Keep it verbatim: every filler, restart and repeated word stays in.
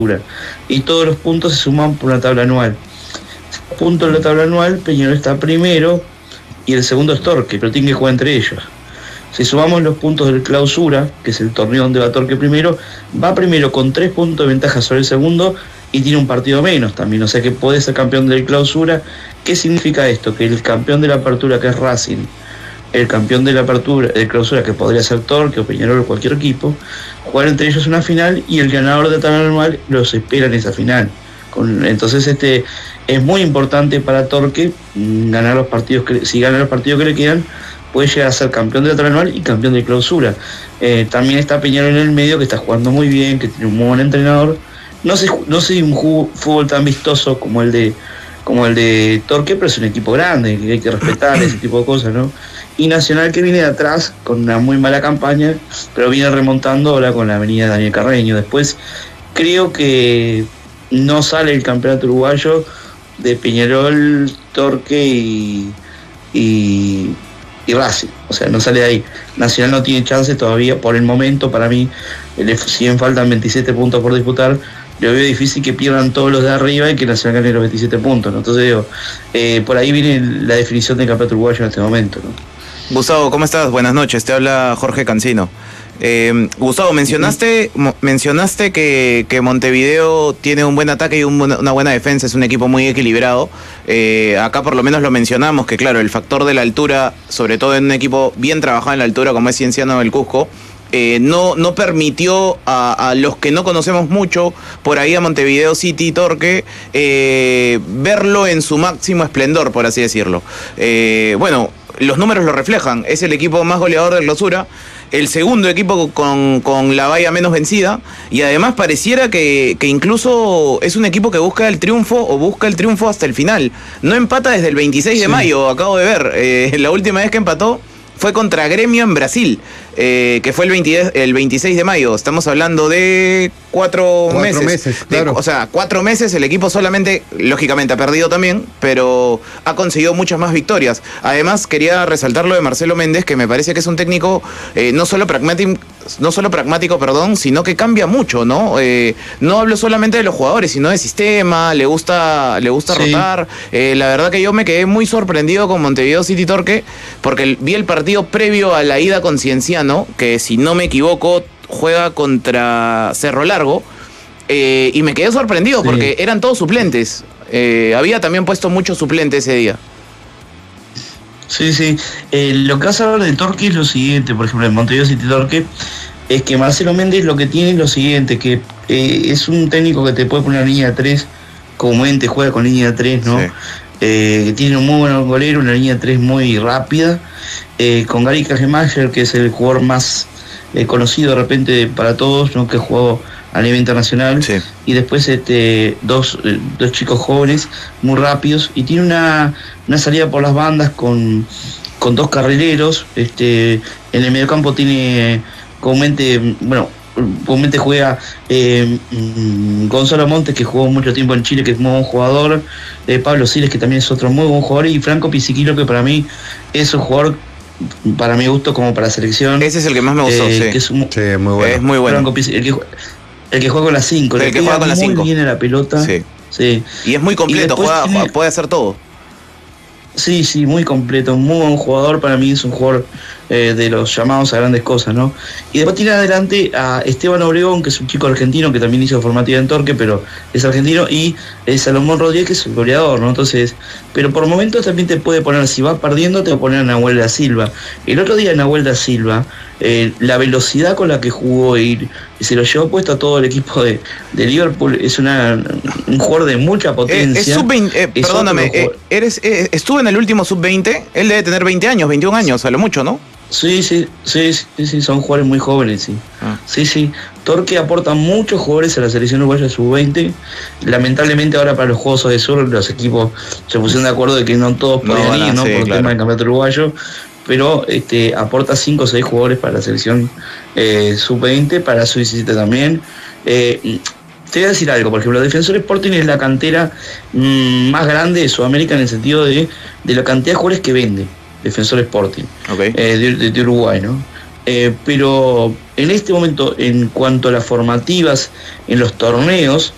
y todos los puntos se suman por una tabla anual. Puntos de la tabla anual, Peñarol está primero y el segundo es Torque, pero tiene que jugar entre ellos. Si sumamos los puntos del clausura, que es el torneo donde va Torque primero, va primero con tres puntos de ventaja sobre el segundo y tiene un partido menos también, o sea que puede ser campeón del clausura. ¿Qué significa esto? Que el campeón de la apertura, que es Racing, el campeón de la apertura, de clausura, que podría ser Torque o Peñarol o cualquier equipo, jugar entre ellos una final y el ganador de tabla anual los espera en esa final. Con, entonces este es muy importante para Torque ganar los partidos que, si gana los partidos que le quedan, puede llegar a ser campeón de la tabla anual y campeón de clausura. Eh, también está Peñarol en el medio, que está jugando muy bien, que tiene un muy buen entrenador. No sé, no sé un fútbol tan vistoso como el de como el de Torque, pero es un equipo grande, que hay que respetar ese tipo de cosas, ¿no? Y Nacional, que viene de atrás con una muy mala campaña, pero viene remontando ahora con la avenida Daniel Carreño. Después creo que no sale el campeonato uruguayo de Peñarol, Torque y, y, y Racing, o sea, no sale de ahí. Nacional no tiene chance todavía por el momento. Para mí, le siguen faltan veintisiete puntos por disputar. Yo veo difícil que pierdan todos los de arriba y que Nacional gane los veintisiete puntos, ¿no? Entonces digo, eh, por ahí viene la definición del campeonato uruguayo en este momento, ¿no? Gustavo, ¿cómo estás? Buenas noches, te habla Jorge Cancino. Eh, Gustavo, mencionaste mencionaste que, que Montevideo tiene un buen ataque y un, una buena defensa, es un equipo muy equilibrado. Eh, acá por lo menos lo mencionamos, que claro, el factor de la altura, sobre todo en un equipo bien trabajado en la altura como es Cienciano del Cusco, eh, no, no permitió a, a los que no conocemos mucho, por ahí a Montevideo City y Torque, eh, verlo en su máximo esplendor, por así decirlo. Eh, bueno, los números lo reflejan, es el equipo más goleador de clausura, el segundo equipo con, con la valla menos vencida, y además pareciera que, que incluso es un equipo que busca el triunfo o busca el triunfo hasta el final. No empata desde el veintiséis de mayo, acabo de ver. Eh, la última vez que empató fue contra Gremio en Brasil, eh, que fue el, veinte, el veintiséis de mayo. Estamos hablando de cuatro, cuatro meses. meses claro. de, o sea, cuatro meses el equipo solamente, lógicamente ha perdido también, pero ha conseguido muchas más victorias. Además, quería resaltar lo de Marcelo Méndez, que me parece que es un técnico eh, no solo pragmático, no solo pragmático, perdón, sino que cambia mucho, ¿no? Eh, no hablo solamente de los jugadores, sino de sistema, le gusta, le gusta sí. rotar. Eh, la verdad que yo me quedé muy sorprendido con Montevideo City Torque, porque vi el partido previo a la ida con Cienciano, que si no me equivoco juega contra Cerro Largo, eh, y me quedé sorprendido sí. porque eran todos suplentes. Eh, había también puesto muchos suplentes ese día. Sí, sí. Eh, lo que vas a hablar de Torque es lo siguiente, por ejemplo, en Montevideo City Torque, es que Marcelo Méndez lo que tiene es lo siguiente, que eh, es un técnico que te puede poner línea tres, comúnmente juega con línea tres, ¿no? Sí. Eh, tiene un muy buen golero, una línea tres muy rápida, eh, con Gary Kagemacher, que es el jugador más eh, conocido de repente para todos, ¿no? Que jugó a nivel internacional, sí. y después este, dos, eh, dos chicos jóvenes muy rápidos, y tiene una, una salida por las bandas con, con dos carrileros. Este, en el mediocampo tiene comúnmente, bueno, comúnmente juega eh, Gonzalo Montes, que jugó mucho tiempo en Chile, que es muy buen jugador, eh, Pablo Siles, que también es otro muy buen jugador, y Franco Pizziquilo, que para mí es un jugador, para mi gusto, como para selección. Ese es el que más me gustó, eh, sí. Que es, un, sí, muy bueno. Es muy bueno. Franco Pizziquilo, el que, el que juega con las cinco, el que juega con las cinco. Muy bien a la pelota. Sí. Sí. Y es muy completo, juega, tiene... puede hacer todo. Sí, sí, muy completo, muy buen jugador. Para mí es un jugador eh, de los llamados a grandes cosas, ¿no? Y después tiene adelante a Esteban Obregón, que es un chico argentino que también hizo formativa en Torque, pero es argentino, y eh, Salomón Rodríguez, que es el goleador, ¿no? Entonces, pero por momentos también te puede poner, si va perdiendo, te va a poner a Nahuel da Silva. El otro día Nahuel da Silva, eh, la velocidad con la que jugó y, y se lo llevó puesto a todo el equipo de, de Liverpool, es una, un jugador de mucha potencia. Eh, es sub veinte, eh, es perdóname, eh, eres, eh, estuve en el último sub veinte, él debe tener veinte años, veintiún años, a lo mucho, ¿no? Sí, sí, sí, sí, sí, son jugadores muy jóvenes, sí. Ah. Sí, sí. Torque aporta muchos jugadores a la selección uruguaya sub veinte. Lamentablemente ahora para los Juegos de Sur los equipos se pusieron de acuerdo de que no todos podían no, ir, ¿no? Sí, por el claro. tema del campeonato uruguayo. Pero este, aporta cinco o seis jugadores para la selección eh, sub veinte, para sub diecisiete también. Eh, te voy a decir algo, por ejemplo, Defensor Sporting es la cantera mmm, más grande de Sudamérica en el sentido de, de la cantidad de jugadores que vende Defensor Sporting, okay. eh, de, de, de Uruguay, ¿no? Eh, pero en este momento, en cuanto a las formativas en los torneos,